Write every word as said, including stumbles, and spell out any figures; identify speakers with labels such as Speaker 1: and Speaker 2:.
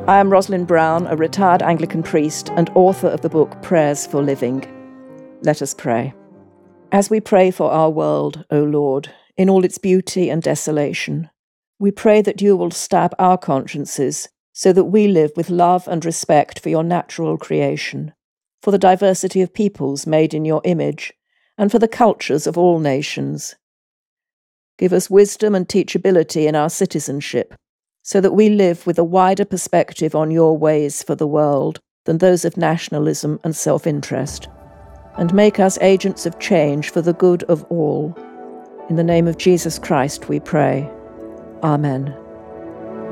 Speaker 1: I am Rosalind Brown, a retired Anglican priest and author of the book Prayers for Living. Let us pray. As we pray for our world, O Lord, in all its beauty and desolation, we pray that you will stab our consciences so that we live with love and respect for your natural creation, for the diversity of peoples made in your image, and for the cultures of all nations. Give us wisdom and teachability in our citizenship, so that we live with a wider perspective on your ways for the world than those of nationalism and self-interest, and make us agents of change for the good of all. In the name of Jesus Christ we pray. Amen.